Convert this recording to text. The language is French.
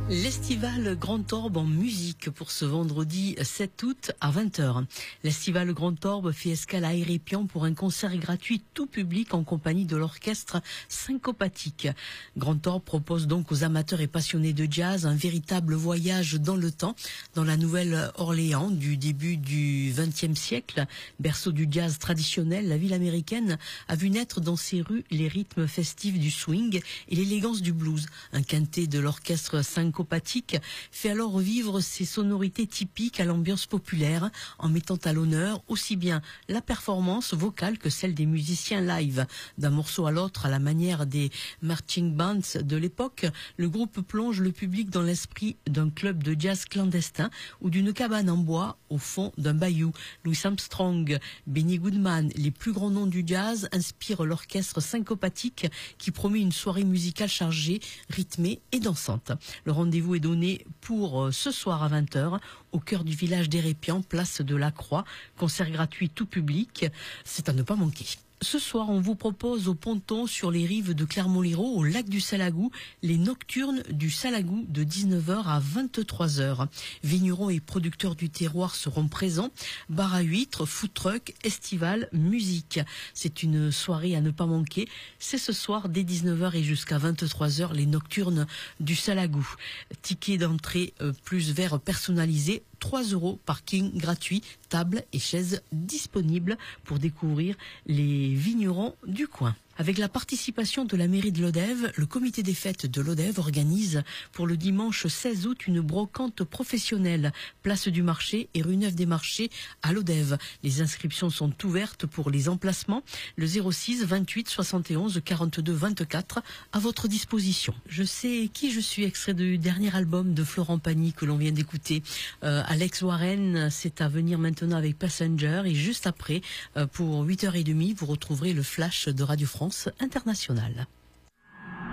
L'Estival Grand Orbe en musique pour ce vendredi 7 août à 20h. L'Estival Grand Orbe fait escale à Hérépian pour un concert gratuit tout public en compagnie de l'orchestre Syncopathique. Grand Orbe propose donc aux amateurs et passionnés de jazz un véritable voyage dans le temps, dans la Nouvelle-Orléans du début du XXe siècle. Berceau du jazz traditionnel, la ville américaine a vu naître dans ses rues les rythmes festifs du swing et l'élégance du blues. Un quintet de l'orchestre Syncopathique fait alors revivre ses sonorités typiques à l'ambiance populaire en mettant à l'honneur aussi bien la performance vocale que celle des musiciens live. D'un morceau à l'autre, à la manière des marching bands de l'époque, le groupe plonge le public dans l'esprit d'un club de jazz clandestin ou d'une cabane en bois au fond d'un bayou. Louis Armstrong, Benny Goodman, les plus grands noms du jazz inspirent l'orchestre Syncopathique qui promet une soirée musicale chargée, rythmée et dansante. Le rendez-vous est donné pour ce soir à 20h au cœur du village d'Hérépian, place de la Croix. Concert gratuit tout public, c'est à ne pas manquer. Ce soir, on vous propose au ponton sur les rives de Clermont-Lérault, au lac du Salagou, les nocturnes du Salagou de 19h à 23h. Vignerons et producteurs du terroir seront présents. Bar à huîtres, food truck, estival, musique. C'est une soirée à ne pas manquer. C'est ce soir dès 19h et jusqu'à 23h, les nocturnes du Salagou. Ticket d'entrée plus verre personnalisé. 3 €, parking gratuit, table et chaises disponibles pour découvrir les vignerons du coin. Avec la participation de la mairie de Lodève, le comité des fêtes de Lodève organise pour le dimanche 16 août une brocante professionnelle, place du marché et rue Neuve des Marchés à Lodève. Les inscriptions sont ouvertes pour les emplacements. Le 06 28 71 42 24 à votre disposition. Je sais qui je suis, extrait du dernier album de Florent Pagny que l'on vient d'écouter. Alex Warren, c'est à venir maintenant avec Passenger et juste après, pour 8h30, vous retrouverez le flash de Radio France Internationale.